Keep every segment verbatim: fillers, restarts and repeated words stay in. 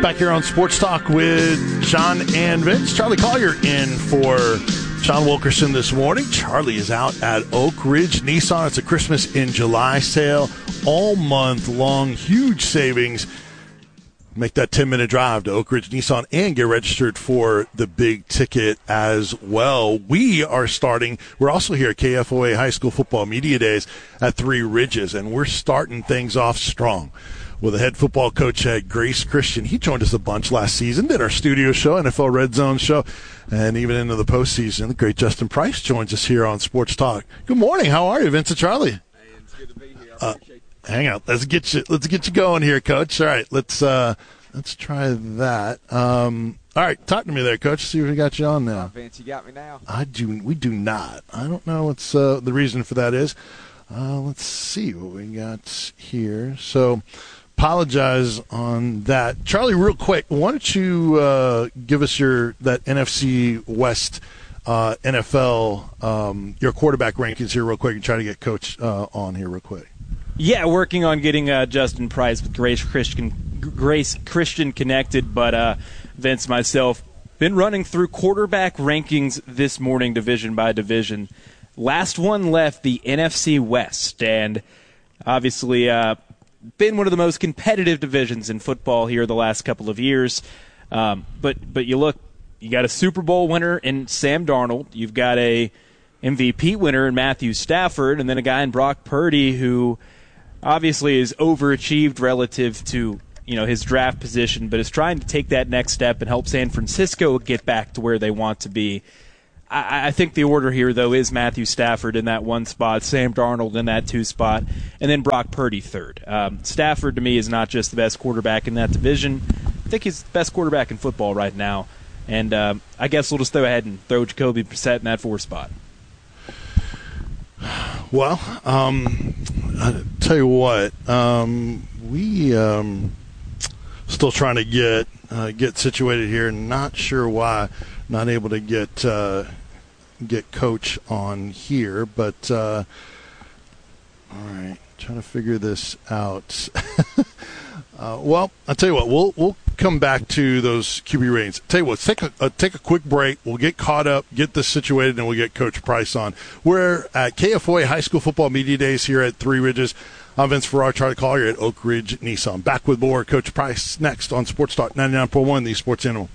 Back here on Sports Talk with Sean and Vince. Charlie Collier in for Sean Wilkerson this morning. Charlie is out at Oak Ridge Nissan. It's a Christmas in July sale all month long. Huge savings. Make that ten-minute drive to Oak Ridge Nissan and get registered for the big ticket as well. We are starting, we're also here at K F O A High School Football Media Days at Three Ridges, and we're starting things off strong with a head football coach at Grace Christian. He joined us a bunch last season, did our studio show, N F L Red Zone show, and even into the postseason. The great Justin Price joins us here on Sports Talk. Good morning. How are you, Vincent Charlie? Hey, it's good to be here. I Uh, appreciate it. hang on. Let's get you. Let's get you going here, Coach. All right. Let's uh, let's try that. Um, all right. Talk to me there, Coach. See if we got you on Oh, now. Vince, you got me now. I do. We do not. I don't know what's uh, the reason for that is. Uh, let's see what we got here. So, apologize on that, Charlie. Real quick, why don't you uh, give us your that N F C West uh, N F L um, your quarterback rankings here, real quick, and try to get Coach uh, on here, real quick. Yeah, working on getting uh, Justin Price with Grace Christian, Grace Christian connected, but uh, Vince, myself, been running through quarterback rankings this morning, division by division. Last one left, the N F C West, and obviously uh, been one of the most competitive divisions in football here the last couple of years. Um, but but you look, you got a Super Bowl winner in Sam Darnold. You've got a M V P winner in Matthew Stafford, and then a guy in Brock Purdy who obviously is overachieved relative to, you know, his draft position, but is trying to take that next step and help San Francisco get back to where they want to be. I, I think the order here, though, is Matthew Stafford in that one spot, Sam Darnold in that two spot, and then Brock Purdy third. Um, Stafford, to me, is not just the best quarterback in that division. I think he's the best quarterback in football right now. And um, I guess we'll just go ahead and throw Jacoby Brissett in that four spot. Well, um, I tell you what, um, we um, still trying to get uh, get situated here. Not sure why, not able to get uh, get Coach on here, but uh, all right, trying to figure this out. uh, well, I'll tell you what, we'll we'll come back to those Q B ratings. Tell you what, take a uh, take a quick break. We'll get caught up, get this situated, and we'll get Coach Price on. We're at K F O A High School Football Media Days here at Three Ridges. I'm Vince Farrar, Charlie Collier at Oak Ridge Nissan. Back with more Coach Price next on Sports Talk ninety-nine point one, the Sports Animal.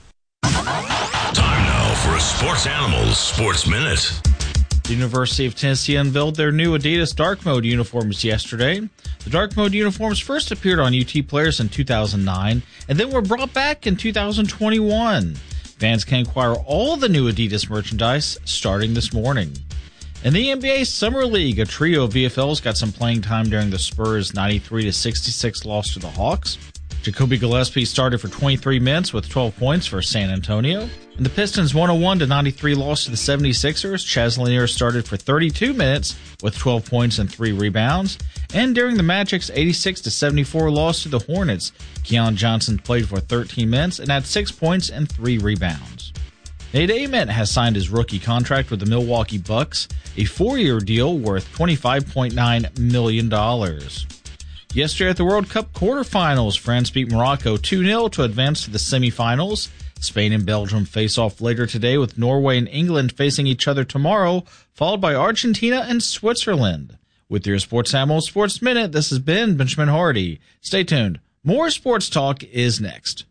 Time now for a Sports Animals Sports Minute. The University of Tennessee unveiled their new Adidas Dark Mode uniforms yesterday. The Dark Mode uniforms first appeared on U T players in two thousand nine and then were brought back in two thousand twenty-one. Fans can acquire all the new Adidas merchandise starting this morning. In the N B A Summer League, a trio of V F Ls got some playing time during the Spurs' ninety-three to sixty-six loss to the Hawks. Jacoby Gillespie started for twenty-three minutes with twelve points for San Antonio. In the Pistons' one oh one to ninety-three loss to the seventy-sixers, Chaz Lanier started for thirty-two minutes with twelve points and three rebounds. And during the Magic's eighty-six to seventy-four loss to the Hornets, Keon Johnson played for thirteen minutes and had six points and three rebounds. Nate Ament has signed his rookie contract with the Milwaukee Bucks, a four-year deal worth twenty-five point nine million dollars. Yesterday at the World Cup quarterfinals, France beat Morocco two nil to advance to the semifinals. Spain and Belgium face off later today, with Norway and England facing each other tomorrow, followed by Argentina and Switzerland. With your Sports Animal Sports Minute, this has been Benjamin Hardy. Stay tuned. More sports talk is next.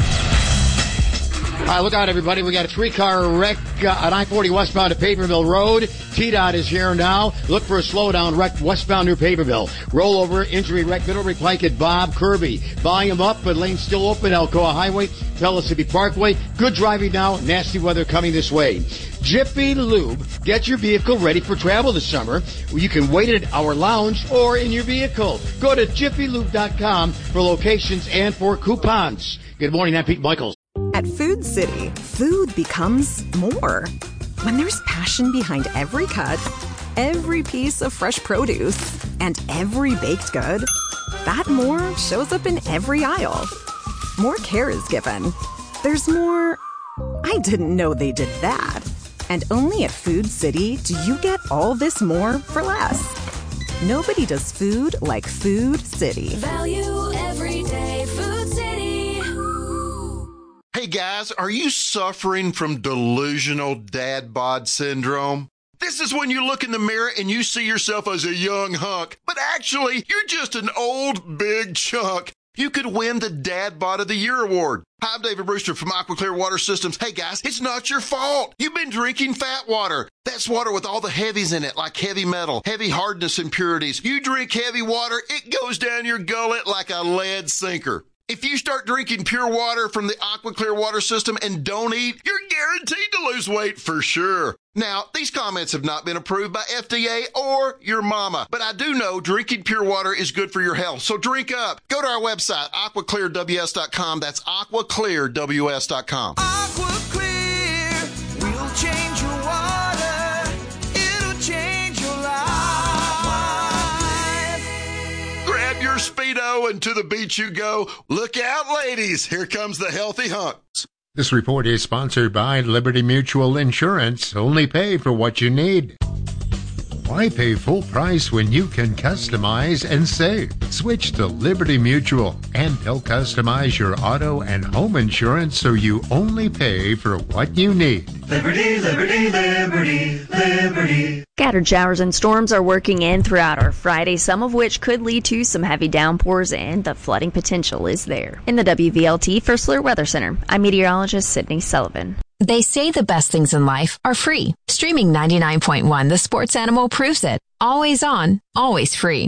All right, look out, everybody. We got a three-car wreck uh, on I forty westbound at Papermill Road. T DOT is here now. Look for a slowdown wreck westbound near Papermill. Rollover, injury wreck, Middlebury Pike at Bob Kirby. Volume up, but lane still open. Alcoa Highway, Pellissippi Parkway. Good driving now. Nasty weather coming this way. Jiffy Lube. Get your vehicle ready for travel this summer. You can wait at our lounge or in your vehicle. Go to jiffy lube dot com for locations and for coupons. Good morning, I'm Pete Michaels. At Food City, food becomes more. When there's passion behind every cut, every piece of fresh produce, and every baked good, that more shows up in every aisle. More care is given. There's more, I didn't know they did that. And only at Food City do you get all this more for less. Nobody does food like Food City. Value every day, Food City. guys, are you suffering from delusional dad bod syndrome? This is when you look in the mirror and you see yourself as a young hunk, but actually, you're just an old, big chunk. You could win the Dad Bod of the Year award. Hi, I'm David Brewster from Aqua Clear Water Systems. Hey, guys, it's not your fault. You've been drinking fat water. That's water with all the heavies in it, like heavy metal, heavy hardness impurities. You drink heavy water, it goes down your gullet like a lead sinker. If you start drinking pure water from the Aqua Clear Water System and don't eat, you're guaranteed to lose weight for sure. Now, these comments have not been approved by F D A or your mama, but I do know drinking pure water is good for your health, so drink up. Go to our website, aqua clear w s dot com. That's aqua clear w s dot com. Aqua Clear will change your water. It'll change your life. Grab your Speedo and to the beach you go. Look out, ladies. Here comes the healthy hunk. This report is sponsored by Liberty Mutual Insurance. Only pay for what you need. Why pay full price when you can customize and save? Switch to Liberty Mutual, and they'll customize your auto and home insurance so you only pay for what you need. Liberty, liberty, liberty, liberty. Scattered showers and storms are working in throughout our Friday, some of which could lead to some heavy downpours, and the flooding potential is there. In the W V L T First Alert Weather Center, I'm meteorologist Sydney Sullivan. They say the best things in life are free. Streaming ninety-nine point one, The Sports Animal proves it. Always on, always free.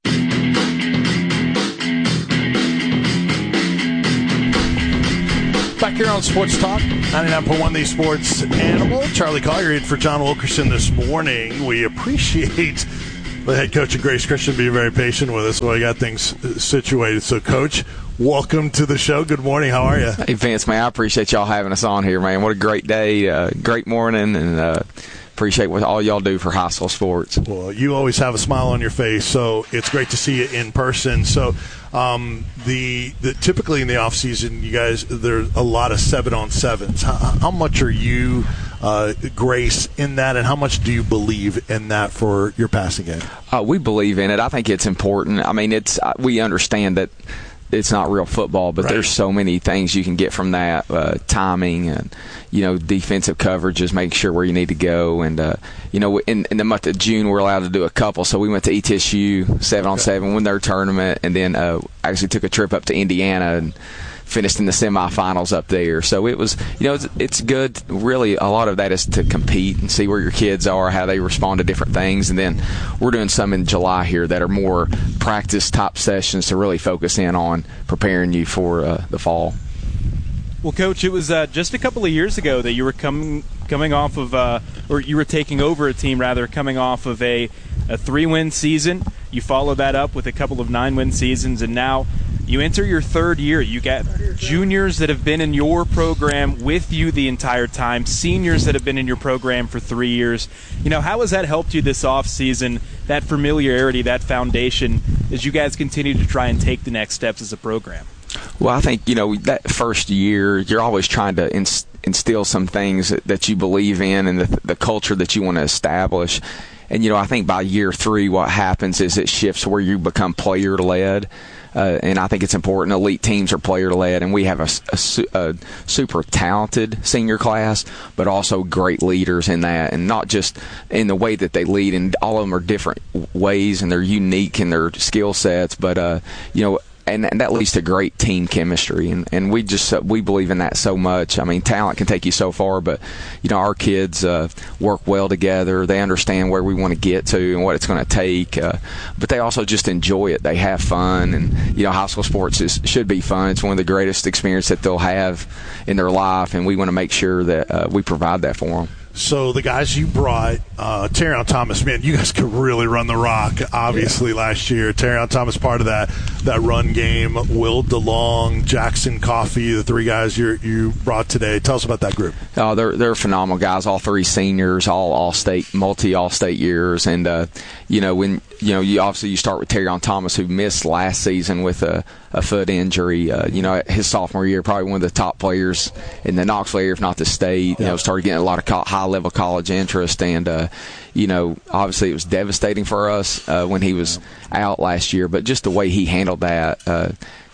Back here on Sports Talk, ninety-nine point one, The Sports Animal. Charlie Collier in for John Wilkerson this morning. We appreciate the head coach of Grace Christian being very patient with us while we got things situated. So, Coach, welcome to the show. Good morning. How are you? Hey, Vince, man, I appreciate y'all having us on here, man. What a great day, uh, great morning, and uh, appreciate what all y'all do for high school sports. Well, you always have a smile on your face, so it's great to see you in person. So, um, the, the typically in the off season, you guys, there's a lot of seven on sevens. How, how much are you, uh, Grace, in that, and how much do you believe in that for your passing game? Uh, we believe in it. I think it's important. I mean, it's uh, we understand that it's not real football, but right. There's so many things you can get from that. Uh, timing and, you know, defensive coverages, making sure where you need to go. And, uh, you know, in, in the month of June, we're allowed to do a couple. So we went to E T S U, seven on seven, won their tournament, and then uh, actually took a trip up to Indiana and finished in the semifinals up there. So it was, you know, it's, it's good. Really, a lot of that is to compete and see where your kids are, how they respond to different things. And then we're doing some in July here that are more practice type sessions to really focus in on preparing you for uh, the fall. Well, Coach, it was uh, just a couple of years ago that you were coming coming off of, uh, or you were taking over a team, rather, coming off of a, a three-win season. You followed that up with a couple of nine-win seasons, and now you enter your third year. You got juniors that have been in your program with you the entire time, seniors that have been in your program for three years. You know, how has that helped you this offseason, that familiarity, that foundation, as you guys continue to try and take the next steps as a program? Well, I think, you know, that first year, you're always trying to inst- instill some things that, that you believe in and the, the culture that you want to establish. And, you know, I think by year three, what happens is it shifts where you become player-led. Uh, and I think it's important. Elite teams are player-led, and we have a, a, a super talented senior class, but also great leaders in that, and not just in the way that they lead. And all of them are different ways, and they're unique in their skill sets. But, uh, you know, And, and that leads to great team chemistry, and, and we just uh, we believe in that so much. I mean, talent can take you so far, but you know, our kids uh, work well together. They understand where we want to get to and what it's going to take, uh, but they also just enjoy it. They have fun, and you know, high school sports is, should be fun. It's one of the greatest experiences that they'll have in their life, and we want to make sure that uh, we provide that for them. So the guys you brought, uh, Terrion Thomas, man, you guys could really run the rock, obviously, yeah. last year. Terrion Thomas, part of that that run game. Will DeLong, Jackson Coffey, the three guys you you brought today. Tell us about that group. Oh, they're they're phenomenal guys. All three seniors, all all-state, multi-all-state years. And, uh, you know, when you know, you obviously you start with Terrion Thomas, who missed last season with a, a foot injury. Uh, you know, his sophomore year, probably one of the top players in the Knoxville area, if not the state. You know, started getting a lot of co- high-level college interest, and uh, you know, obviously it was devastating for us uh, when he was out last year. But just the way he handled that, uh,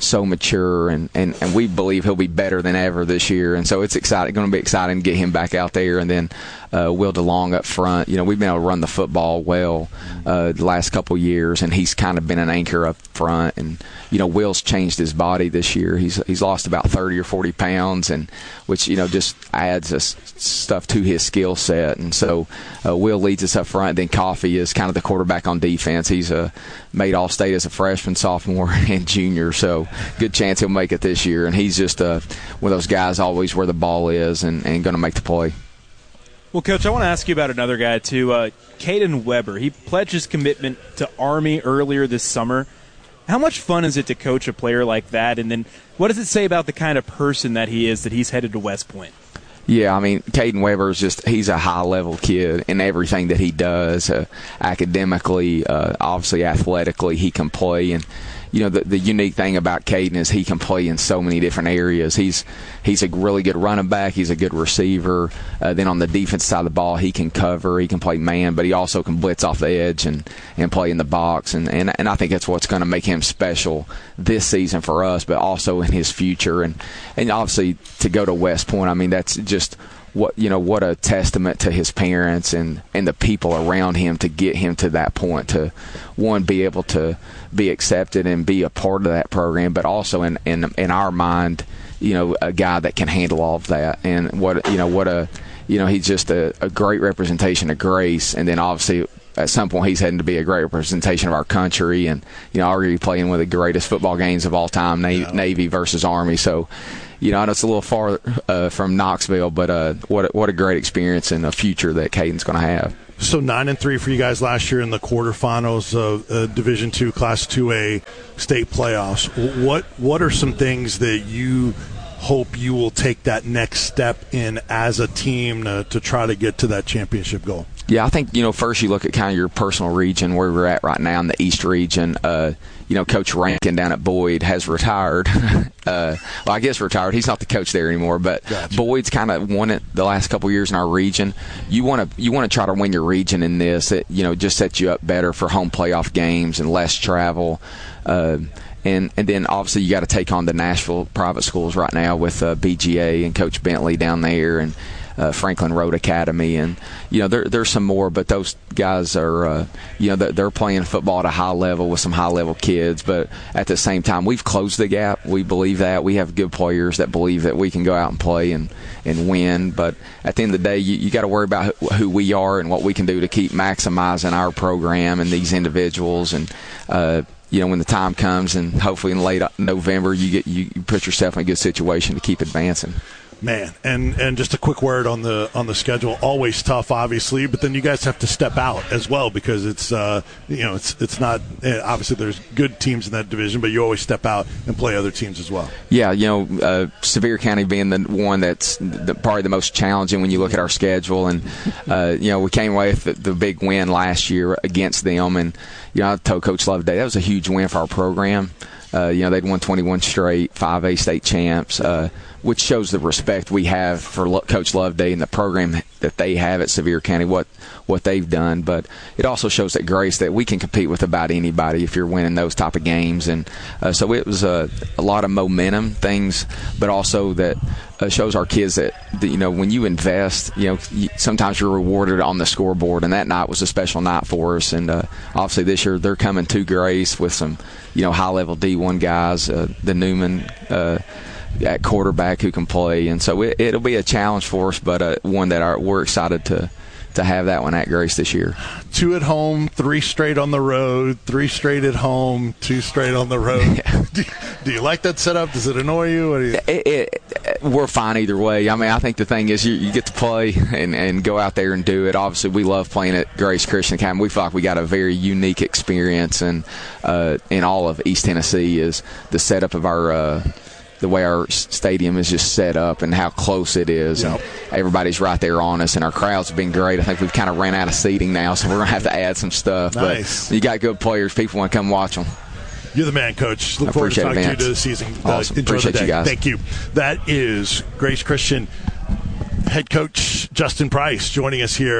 so mature, and, and, and we believe he'll be better than ever this year. And so it's exciting, going to be exciting to get him back out there. And then uh, Will DeLong up front. You know, we've been able to run the football well uh, the last couple of years, and he's kind of been an anchor up front. And you know, Will's changed his body this year. He's he's lost about thirty or forty pounds, and which you know just adds us stuff to his skill set. And so uh, Will leads us up front. Then Coffee is kind of the quarterback on defense. He's uh, made All-State as a freshman, sophomore, and junior. So good chance he'll make it this year. And he's just uh, one of those guys always where the ball is and, and going to make the play. Well, Coach, I want to ask you about another guy, too, uh, Caden Weber. He pledged his commitment to Army earlier this summer. How much fun is it to coach a player like that? And then what does it say about the kind of person that he is that he's headed to West Point? Yeah, I mean, Caden Weber is just, he's a high-level kid in everything that he does. Uh, academically, uh, obviously athletically, he can play. And, you know, the, the unique thing about Caden is he can play in so many different areas. He's he's a really good running back. He's a good receiver. Uh, then on the defense side of the ball, he can cover. He can play man, but he also can blitz off the edge and, and play in the box. And, and, and I think that's what's going to make him special this season for us, but also in his future. And, and obviously to go to West Point, I mean, that's just what you know what a testament to his parents and and the people around him to get him to that point, to one, be able to be accepted and be a part of that program, but also in in, in our mind, you know, a guy that can handle all of that. And what you know what a you know he's just a, a great representation of Grace. And then obviously at some point he's heading to be a great representation of our country, and you know already playing one of the greatest football games of all time, Navy, yeah. Navy versus Army. So you know, I know it's a little far uh, from Knoxville, but uh, what a, what a great experience and a future that Caden's going to have. So nine and three for you guys last year in the quarterfinals of uh, Division Two Class Two A state playoffs. What what are some things that you hope you will take that next step in as a team to, to try to get to that championship goal? Yeah, I think, you know, first you look at kind of your personal region, where we're at right now in the East region. Uh, you know, Coach Rankin down at Boyd has retired. uh, well, I guess retired. He's not the coach there anymore, but gotcha. Boyd's kind of won it the last couple of years in our region. You want to you want to try to win your region in this. It, you know, just sets you up better for home playoff games and less travel. Uh, And and then obviously you got to take on the Nashville private schools right now with uh, B G A and Coach Bentley down there, and uh, Franklin Road Academy, and you know there there's some more, but those guys are uh, you know they're, they're playing football at a high level with some high level kids. But at the same time, we've closed the gap. We believe that we have good players that believe that we can go out and play and and win. But at the end of the day, you, you got to worry about who, who we are and what we can do to keep maximizing our program and these individuals. And uh, you know, when the time comes, and hopefully in late November, you get you, you put yourself in a good situation to keep advancing. Man, and, and just a quick word on the on the schedule. Always tough, obviously, but then you guys have to step out as well, because it's uh, you know it's it's not obviously there's good teams in that division, but you always step out and play other teams as well. Yeah, you know, uh, Sevier County being the one that's the, probably the most challenging when you look at our schedule, and uh, you know we came away with the, the big win last year against them, and you know I told Coach Loveday that was a huge win for our program. Uh, you know they'd won twenty-one straight, five A state champs. Uh, which shows the respect we have for Lo- Coach Loveday and the program that they have at Sevier County, what what they've done. But it also shows that Grace that we can compete with about anybody if you're winning those type of games. And uh, so it was a, a lot of momentum things, but also that uh, shows our kids that, that, you know, when you invest, you know, you, sometimes you're rewarded on the scoreboard. And that night was a special night for us. And uh, obviously this year they're coming to Grace with some, you know, high-level D one guys, uh, the Newman uh at quarterback who can play, and so it, it'll be a challenge for us, but uh, one that our, we're excited to to have that one at Grace this year. Two at home, three straight on the road, three straight at home, two straight on the road. Yeah. do, do you like that setup? Does it annoy you? What do you? It, it, we're fine either way. I mean, I think the thing is you, you get to play and, and go out there and do it. Obviously, we love playing at Grace Christian Academy. We feel like we got a very unique experience, and uh, in all of East Tennessee is the setup of our uh, the way our stadium is just set up and how close it is. Yep. And everybody's right there on us, and our crowds have been great. I think we've kind of ran out of seating now, so we're going to have to add some stuff. Nice. But you got good players. People want to come watch them. You're the man, Coach. Look forward to talking to you this season. Awesome. Uh, enjoy Appreciate the day. You guys. Thank you. That is Grace Christian head coach Justin Price joining us here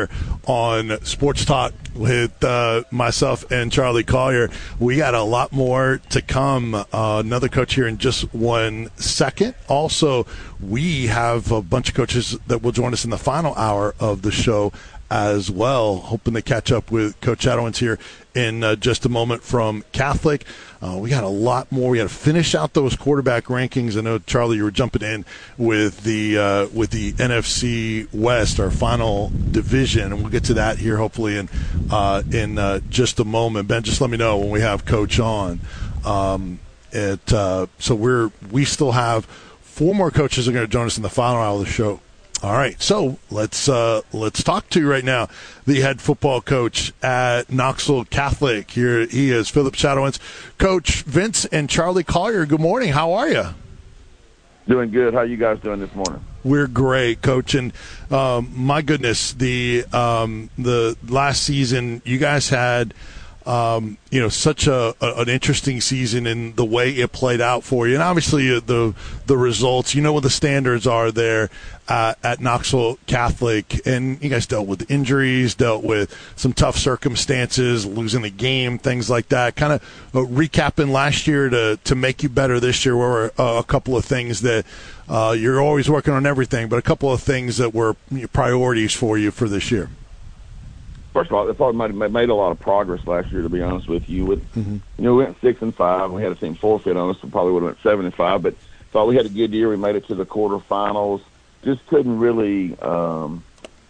on Sports Talk with uh, myself and Charlie Collier. We got a lot more to come. Uh, another coach here in just one second. Also, we have a bunch of coaches that will join us in the final hour of the show as well. Hoping to catch up with Coach Adowins here in uh, just a moment from Catholic. Uh, we got a lot more. We got to finish out those quarterback rankings. I know, Charlie, you were jumping in with the uh, with the N F C West, our final division, and we'll get to that here hopefully in uh, in uh, just a moment. Ben, just let me know when we have Coach on. Um, it uh, so we're we still have four more coaches that are going to join us in the final hour of the show. All right, so let's uh, let's talk to right now the head football coach at Knoxville Catholic. Here he is, Philip Shadowins. Coach Vince and Charlie Collier, good morning. How are you? Doing good. How are you guys doing this morning? We're great, Coach. And um, my goodness, the um, the last season you guys had um, you know such a, a an interesting season in the way it played out for you, and obviously uh, the the results. You know what the standards are there uh, at Knoxville Catholic, and you guys dealt with injuries, dealt with some tough circumstances, losing the game, things like that. Kind of uh, recapping last year to to make you better this year. Were uh, a couple of things that uh, you're always working on everything, but a couple of things that were priorities for you for this year. First of all, I thought we made a lot of progress last year, to be honest with you. With mm-hmm. you know, we went six and five. We had a team forfeit on us, so probably would have went seven and five. But thought we had a good year. We made it to the quarterfinals. Just couldn't really um,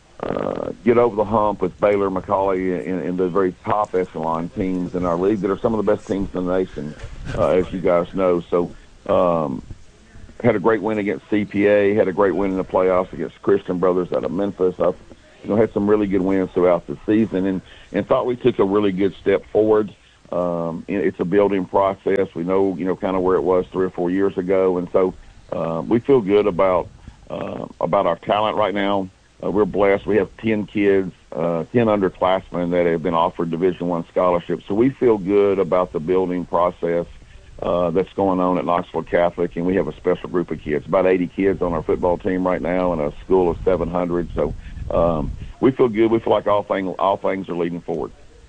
uh, get over the hump with Baylor, McCallie, and, and the very top echelon teams in our league that are some of the best teams in the nation, uh, as you guys know. So, um, had a great win against C P A. Had a great win in the playoffs against Christian Brothers out of Memphis. I, You know, had some really good wins throughout the season, and, and thought we took a really good step forward. Um, it's a building process. We know, you know, kind of where it was three or four years ago, and so uh, we feel good about uh, about our talent right now. Uh, we're blessed. We have ten kids, uh, ten underclassmen that have been offered Division One scholarships. So we feel good about the building process uh, that's going on at Knoxville Catholic, and we have a special group of kids, about eighty kids on our football team right now, and a school of seven hundred. So. Um, we feel good. We feel like all things all things are leading forward.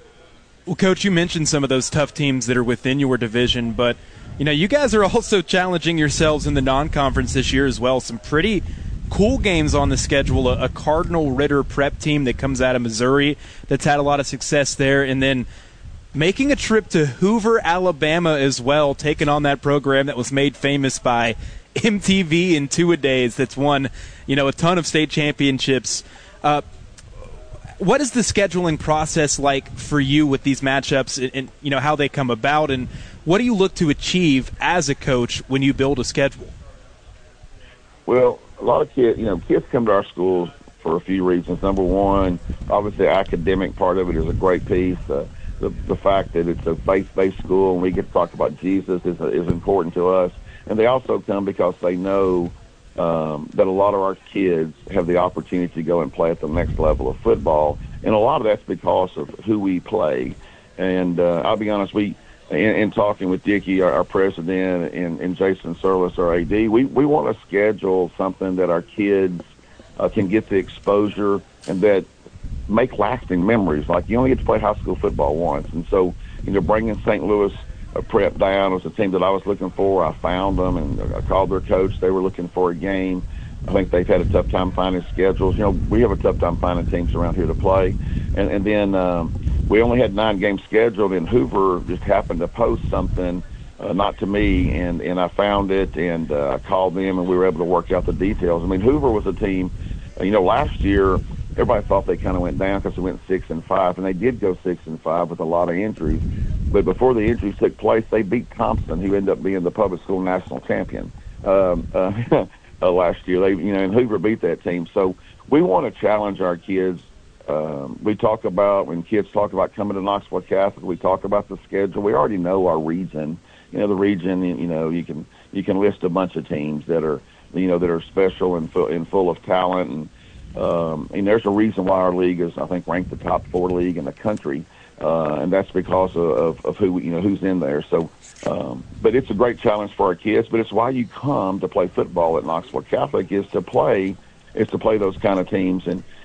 Well, Coach, you mentioned some of those tough teams that are within your division, but you know you guys are also challenging yourselves in the non-conference this year as well. Some pretty cool games on the schedule. A, a Cardinal Ritter prep team that comes out of Missouri that's had a lot of success there, and then making a trip to Hoover, Alabama as well, taking on that program that was made famous by M T V in two-a-days that's won, you know, a ton of state championships. Uh, what is the scheduling process like for you with these matchups, and, and you know how they come about, and what do you look to achieve as a coach when you build a schedule? Well, a lot of kids, you know, kids come to our schools for a few reasons. Number one, obviously, the academic part of it is a great piece. Uh, the the fact that it's a faith-based school and we get to talk about Jesus is is important to us. And they also come because they know um, that a lot of our kids have the opportunity to go and play at the next level of football. And a lot of that's because of who we play. And uh, I'll be honest, we, in, in talking with Dickie, our, our president, and, and Jason Surlis, our A D, we, we want to schedule something that our kids uh, can get the exposure and that make lasting memories. Like, you only get to play high school football once. And so, you know, bringing Saint Louis a prep down was a team that I was looking for. I found them, and I called their coach. They were looking for a game. I think they've had a tough time finding schedules. You know, we have a tough time finding teams around here to play. And, and then um, we only had nine games scheduled, and Hoover just happened to post something, uh, not to me, and, and I found it, and uh, I called them, and we were able to work out the details. I mean, Hoover was a team, uh, you know, last year everybody thought they kind of went down because they went six and five, and they did go six and five with a lot of injuries. But before the injuries took place, they beat Thompson, who ended up being the public school national champion um, uh, uh, last year. They, you know, and Hoover beat that team. So we want to challenge our kids. Um, we talk about when kids talk about coming to Knoxville Catholic, we talk about the schedule. We already know our region. You know, the region. You know, you can you can list a bunch of teams that are you know that are special and full, and full of talent. And um, and there's a reason why our league is, I think, ranked the top four league in the country. Uh, and that's because of, of, of who you know who's in there. So, um, but it's a great challenge for our kids. But it's why you come to play football at Knoxville Catholic is to play is to play those kind of teams. And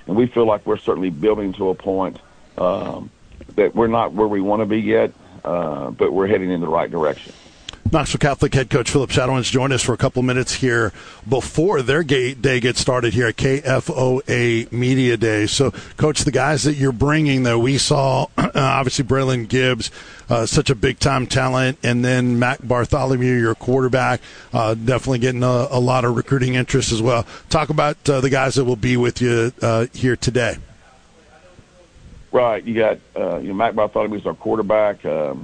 and we feel like we're certainly building to a point um, that we're not where we want to be yet, uh, but we're heading in the right direction. Knoxville Catholic head coach Philip Shadowins joined us for a couple minutes here before their day gets started here at K F O A Media Day. So, Coach, the guys that you're bringing, though, we saw uh, obviously Braylon Gibbs, uh, such a big-time talent, and then Mac Bartholomew, your quarterback, uh, definitely getting a, a lot of recruiting interest as well. Talk about uh, the guys that will be with you uh, here today. Right. You got uh, you know, Mac Bartholomew is our quarterback. Um,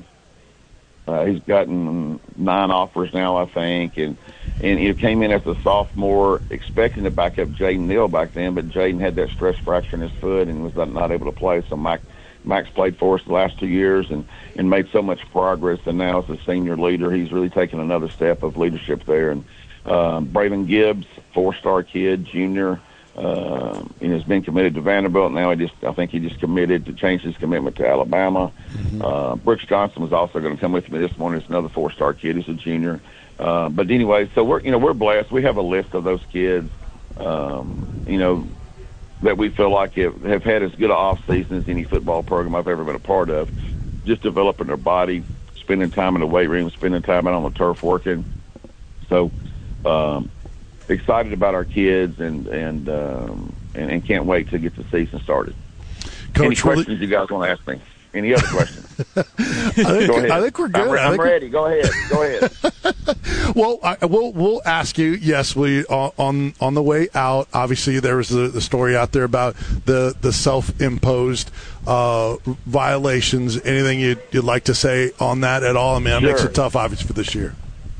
Uh, he's gotten nine offers now, I think, and and he came in as a sophomore, expecting to back up Jaden Neal back then, but Jaden had that stress fracture in his foot and was not, not able to play. So Mac, Mac's played for us the last two years and, and made so much progress, and now as a senior leader, he's really taken another step of leadership there. And um, Braylon Gibbs, four-star kid, junior, Uh, and has been committed to Vanderbilt. Now he just, I think he just committed to change his commitment to Alabama. Mm-hmm. Uh, Brooks Johnson was also going to come with me this morning. It's another four-star kid. He's a junior. Uh, but anyway, so we're, you know, we're blessed. We have a list of those kids, um, you know, that we feel like have, have had as good an off season as any football program I've ever been a part of. Just developing their body, spending time in the weight room, spending time out on the turf working. So, um, excited about our kids and and, um, and and can't wait to get the season started. Coach, Any questions you guys want to ask me? Any other questions? I, think, Go ahead. I think we're good. I'm, re- I I'm think ready. Go ahead. Go ahead. Well, I, we'll we'll ask you. Yes, we on on the way out. Obviously, there was the, the story out there about the the self-imposed uh, violations. Anything you'd, you'd like to say on that at all? I mean, it Sure. makes it tough, obviously, for this year.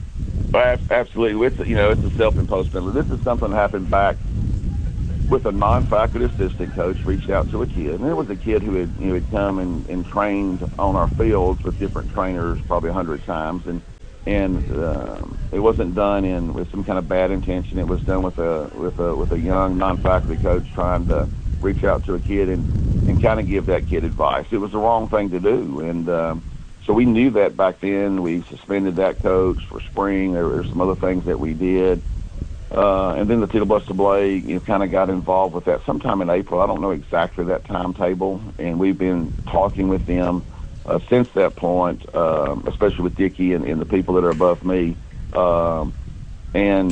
Absolutely. It's, you know, it's a self-imposed penalty. This is something that happened back with a non-faculty assistant coach reached out to a kid. And there was a kid who had, you know, had come and, and trained on our fields with different trainers probably a hundred times. And and um, it wasn't done in with some kind of bad intention. It was done with a with a with a young non-faculty coach trying to reach out to a kid and, and kind of give that kid advice. It was the wrong thing to do. And um, So we knew that back then. We suspended that coach for spring. There were some other things that we did. Uh, and then the Tito Buster Blake, you know, kind of got involved with that sometime in April. I don't know exactly that timetable. And we've been talking with them uh, since that point, um, especially with Dickie and, and the people that are above me. Um, and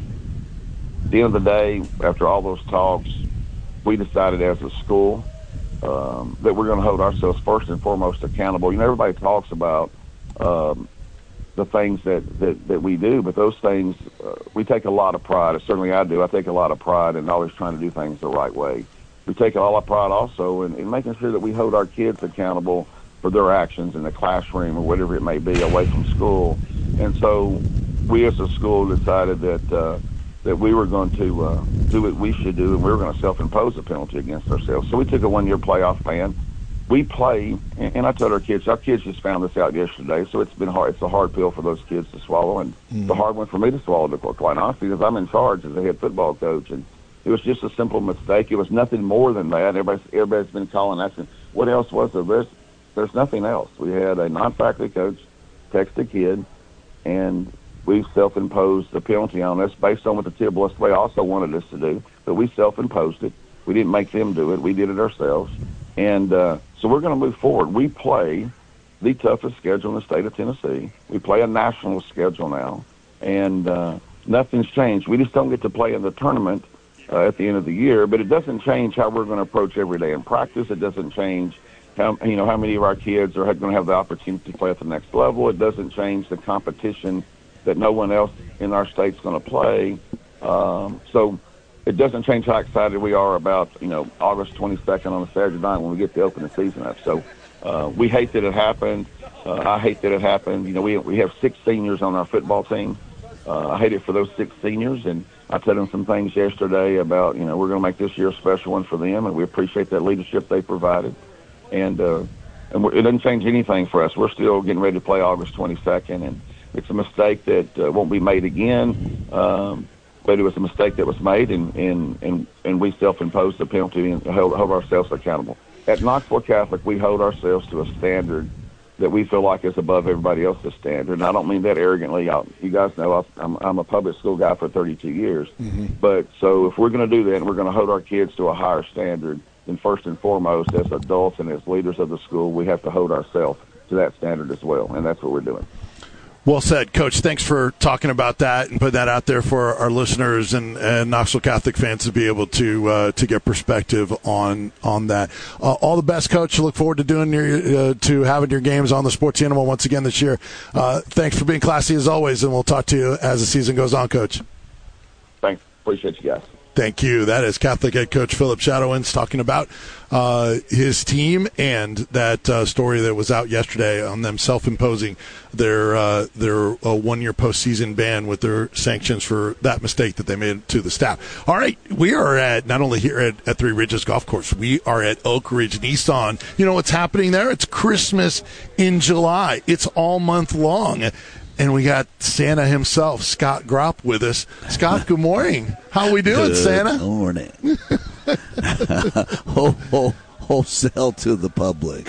at the end of the day, after all those talks, we decided as a school Um, that we're going to hold ourselves first and foremost accountable. You know, everybody talks about um, the things that, that, that we do, but those things, uh, we take a lot of pride. Certainly I do. I take a lot of pride in always trying to do things the right way. We take a lot of pride also in, in making sure that we hold our kids accountable for their actions in the classroom or whatever it may be away from school. And so we as a school decided that uh, that we were going to uh, do what we should do, and we were going to self-impose a penalty against ourselves. So we took a one-year playoff ban. We play, and, and I told our kids, our kids just found this out yesterday, so it's been hard. It's a hard pill for those kids to swallow, and mm. the hard one for me to swallow, quite honestly, because I'm in charge as a head football coach, and it was just a simple mistake. It was nothing more than that. Everybody's, everybody's been calling, asking, what else was there? There's, there's nothing else. We had a non-faculty coach text a kid, and we self-imposed the penalty on us based on what the Tito Buster Blake also wanted us to do, but we self-imposed it. We didn't make them do it. We did it ourselves. And uh, so we're going to move forward. We play the toughest schedule in the state of Tennessee. We play a national schedule now, and uh, nothing's changed. We just don't get to play in the tournament uh, at the end of the year, but it doesn't change how we're going to approach every day in practice. It doesn't change how, you know, how many of our kids are going to have the opportunity to play at the next level. It doesn't change the competition that no one else in our state's going to play. Um, so it doesn't change how excited we are about, you know, August twenty-second on a Saturday night when we get to open the season up. So uh, we hate that it happened. Uh, I hate that it happened. You know, we we have six seniors on our football team. Uh, I hate it for those six seniors, and I told them some things yesterday about, you know, we're going to make this year a special one for them, and we appreciate that leadership they provided. And uh, and we're, it doesn't change anything for us. We're still getting ready to play August twenty-second, and it's a mistake that uh, won't be made again, um, but it was a mistake that was made, and, and, and, and we self-imposed the penalty and hold, hold ourselves accountable. At Knoxville Catholic, we hold ourselves to a standard that we feel like is above everybody else's standard. And I don't mean that arrogantly. I'll, you guys know I'm, I'm a public school guy for thirty-two years. Mm-hmm. But so if we're going to do that and we're going to hold our kids to a higher standard, then first and foremost, as adults and as leaders of the school, we have to hold ourselves to that standard as well. And that's what we're doing. Well said, Coach. Thanks for talking about that and putting that out there for our listeners and, and Knoxville Catholic fans to be able to uh, to get perspective on on that. Uh, all the best, Coach. Look forward to doing your uh, to having your games on the Sports Animal once again this year. Uh, thanks for being classy as always, and we'll talk to you as the season goes on, Coach. Thanks. Appreciate you guys. Thank you. That is Catholic head coach Philip Shadowins talking about uh, his team and that uh, story that was out yesterday on them self-imposing their uh, their uh, one-year postseason ban with their sanctions for that mistake that they made to the staff. All right, we are at not only here at, at Three Ridges Golf Course, we are at Oak Ridge Nissan. You know what's happening there? It's Christmas in July. It's all month long. And we got Santa himself, Scott Gropp, with us. Scott, good morning. How we doing, good Santa? Good morning. ho, ho, wholesale to the public.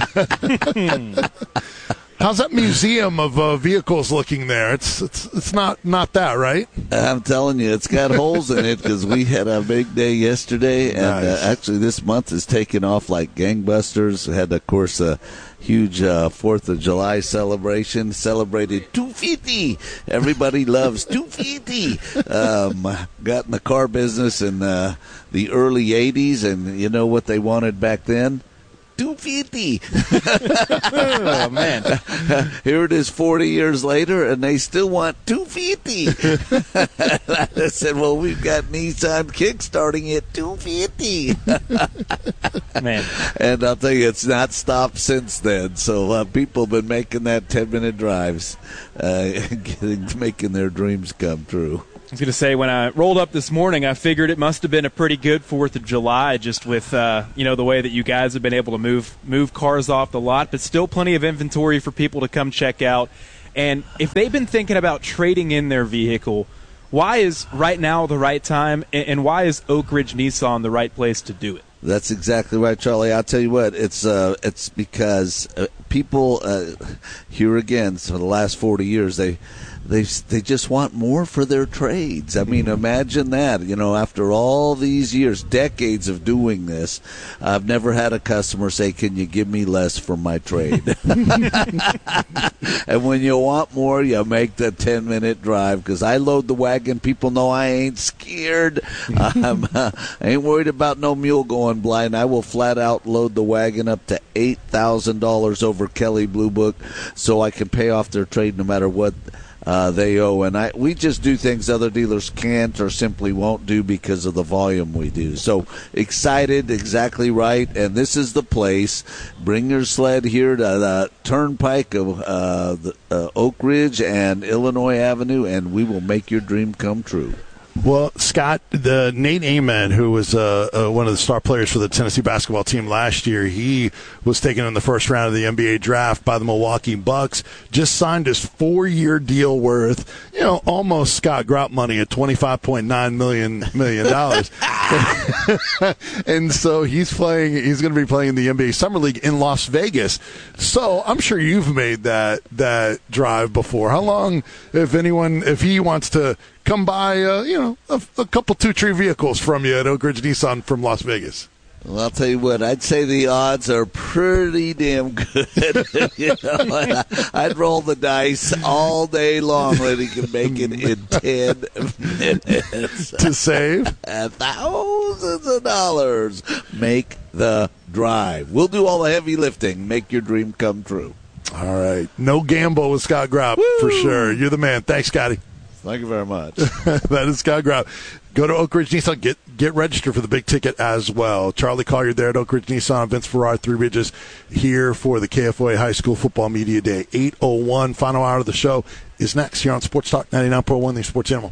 How's that museum of uh, vehicles looking there? It's it's it's not not that, right? I'm telling you, it's got holes in it because we had a big day yesterday, and Nice. uh, actually this month is taking off like gangbusters. We had, of course, a huge uh, Fourth of July celebration. Celebrated two fifty. Everybody loves two fifty. Um, got in the car business in uh, the early eighties, and you know what they wanted back then? two fifty. Oh, man. Here it is forty years later, and they still want two fifty. I said, well, we've got Nissan kickstarting at two fifty. Man. And I'll tell you, it's not stopped since then. So uh, people have been making that ten-minute drives, uh, getting, making their dreams come true. I was going to say, when I rolled up this morning, I figured it must have been a pretty good fourth of July, just with, uh, you know, the way that you guys have been able to move move cars off the lot, but still plenty of inventory for people to come check out. And if they've been thinking about trading in their vehicle, why is right now the right time, and why is Oak Ridge Nissan the right place to do it? That's exactly right, Charlie. I'll tell you what, it's uh, it's because uh, people uh, here again, for the last forty years, they they they just want more for their trades. I mean, imagine that. You know, after all these years, decades of doing this, I've never had a customer say, "Can you give me less for my trade?" And when you want more, you make the ten-minute drive. Because I load the wagon, people know I ain't scared. I'm, uh, I ain't worried about no mule going blind. I will flat out load the wagon up to eight thousand dollars over Kelley Blue Book, so I can pay off their trade no matter what uh, they owe. And I we just do things other dealers can't or simply won't do because of the volume we do. So excited, exactly right. And this is the place. Bring your sled here to the turnpike of uh, the, uh, Oak Ridge and Illinois Avenue, and we will make your dream come true. Well, Scott, the Nate Amen, who was uh, uh, one of the star players for the Tennessee basketball team last year, he was taken in the first round of the N B A draft by the Milwaukee Bucks. Just signed his four-year deal worth, you know, almost Scott Gropp money at twenty-five point nine million million dollars. And so he's playing. He's going to be playing in the N B A Summer League in Las Vegas. So I'm sure you've made that that drive before. How long, if anyone, if he wants to come by, uh, you know, a, a couple two-tree vehicles from you at Oak Ridge Nissan from Las Vegas? Well, I'll tell you what, I'd say the odds are pretty damn good. You know, I'd roll the dice all day long that he can make it in ten minutes. To save? Thousands of dollars. Make the drive. We'll do all the heavy lifting. Make your dream come true. All right. No gamble with Scott Gropp, Woo! For sure. You're the man. Thanks, Scotty. Thank you very much. That is Scott Gropp. Go to Oak Ridge Nissan. Get get registered for the big ticket as well. Charlie Collier there at Oak Ridge Nissan. Vince Farrar, Three Ridges, here for the K F O A High School Football Media Day. eight oh one, final hour of the show is next here on Sports Talk ninety-nine point one, the Sports Animal.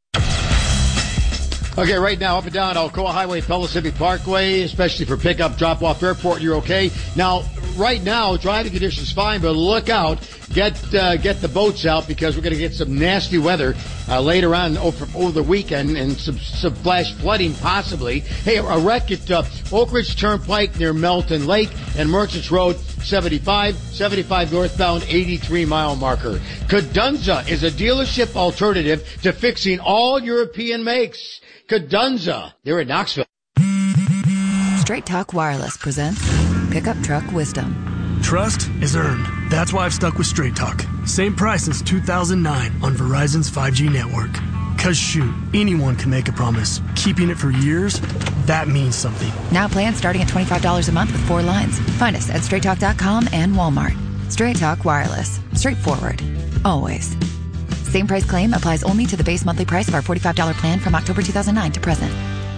Okay, right now, up and down Alcoa Highway, Pella Civic Parkway, especially for pickup, drop-off, airport, you're okay. Now, right now, driving conditions fine, but look out. Get uh, get the boats out because we're going to get some nasty weather uh, later on over, over the weekend and some, some flash flooding possibly. Hey, a wreck at uh, Oak Ridge Turnpike near Melton Lake and Merchants Road. seventy-five, seventy-five northbound eighty-three mile marker. Cadunza is a dealership alternative to fixing all European makes. Cadunza, they're in Knoxville. Straight Talk Wireless presents Pickup Truck Wisdom. Trust is earned. That's why I've stuck with Straight Talk. Same price since two thousand nine on Verizon's five G network. Cause shoot, anyone can make a promise. Keeping it for years, that means something. Now plans starting at twenty-five dollars a month with four lines. Find us at straight talk dot com and Walmart. Straight Talk Wireless. Straightforward. Always. Same price claim applies only to the base monthly price of our forty-five dollars plan from October two thousand nine to present.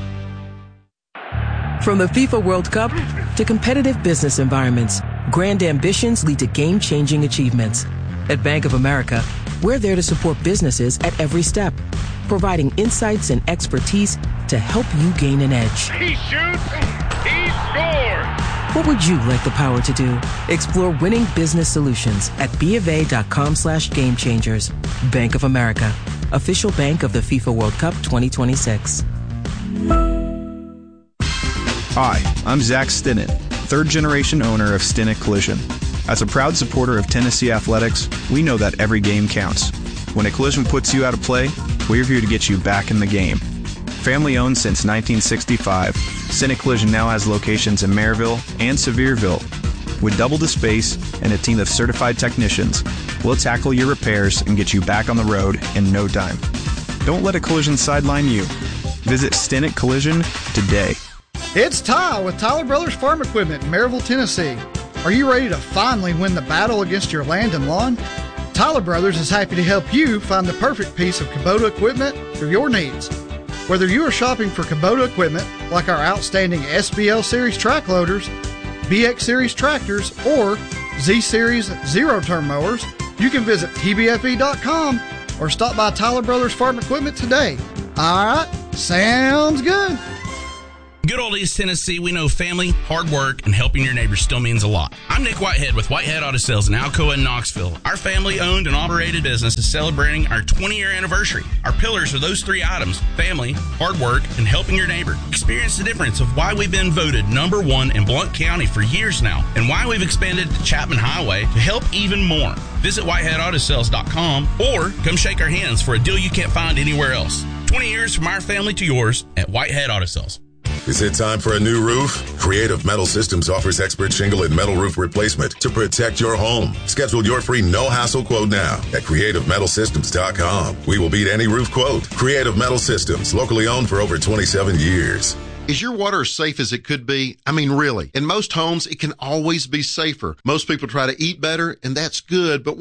From the FIFA World Cup to competitive business environments, grand ambitions lead to game-changing achievements. At Bank of America, we're there to support businesses at every step, providing insights and expertise to help you gain an edge. He shoots, he scores! What would you like the power to do? Explore winning business solutions at BofA.com slash game changers. Bank of America, official bank of the FIFA World Cup twenty twenty-six. Hi, I'm Zach Stinnett, third-generation owner of Stinnett Collision. As a proud supporter of Tennessee athletics, we know that every game counts. When a collision puts you out of play, we're here to get you back in the game. Family-owned since nineteen sixty-five, Stinnett Collision now has locations in Maryville and Sevierville. With double the space and a team of certified technicians, we'll tackle your repairs and get you back on the road in no time. Don't let a collision sideline you. Visit Stinnett Collision today. It's Ty with Tyler Brothers Farm Equipment in Maryville, Tennessee. Are you ready to finally win the battle against your land and lawn? Tyler Brothers is happy to help you find the perfect piece of Kubota equipment for your needs. Whether you are shopping for Kubota equipment like our outstanding S B L Series track loaders, B X Series tractors, or Z Series zero-turn mowers, you can visit T B F E dot com or stop by Tyler Brothers Farm Equipment today. All right, sounds good. Good old East Tennessee, we know family, hard work, and helping your neighbors still means a lot. I'm Nick Whitehead with Whitehead Auto Sales in Alcoa and Knoxville. Our family-owned and operated business is celebrating our twenty-year anniversary. Our pillars are those three items: family, hard work, and helping your neighbor. Experience the difference of why we've been voted number one in Blount County for years now, and why we've expanded to Chapman Highway to help even more. Visit whitehead auto sales dot com or come shake our hands for a deal you can't find anywhere else. twenty years from our family to yours at Whitehead Auto Sales. Is it time for a new roof? Creative Metal Systems offers expert shingle and metal roof replacement to protect your home. Schedule your free no-hassle quote now at creative metal systems dot com. We will beat any roof quote. Creative Metal Systems, locally owned for over twenty-seven years. Is your water as safe as it could be? I mean, really. In most homes, it can always be safer. Most people try to eat better, and that's good, but